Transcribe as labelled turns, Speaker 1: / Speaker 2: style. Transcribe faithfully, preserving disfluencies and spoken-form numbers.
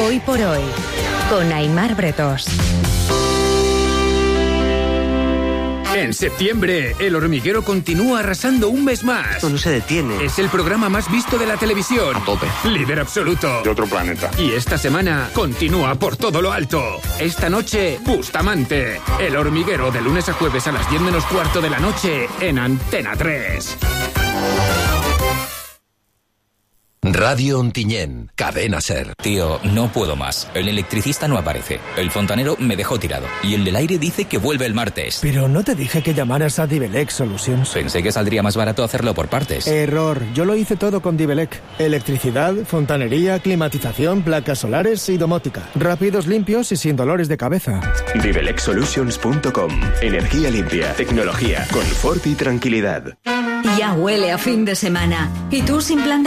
Speaker 1: Hoy por hoy, con Aimar Bretos.
Speaker 2: En septiembre, El Hormiguero continúa arrasando un mes más.
Speaker 3: Esto no se detiene.
Speaker 2: Es el programa más visto de la televisión.
Speaker 3: A tope.
Speaker 2: Líder absoluto.
Speaker 4: De otro planeta.
Speaker 2: Y esta semana continúa por todo lo alto. Esta noche, Bustamante. El Hormiguero, de lunes a jueves a las diez menos cuarto de la noche en Antena tres.
Speaker 5: Radio Ontinyent, Cadena Ser.
Speaker 6: Tío, no puedo más. El electricista no aparece. El fontanero me dejó tirado. Y el del aire dice que vuelve el martes.
Speaker 7: Pero no te dije que llamaras a Divelec Solutions.
Speaker 6: Pensé que saldría más barato hacerlo por partes.
Speaker 7: Error. Yo lo hice todo con Divelec. Electricidad, fontanería, climatización, placas solares y domótica. Rápidos, limpios y sin dolores de cabeza.
Speaker 8: Divelec Solutions punto com. Energía limpia, tecnología, confort y tranquilidad.
Speaker 9: Ya huele a fin de semana. ¿Y tú sin plan de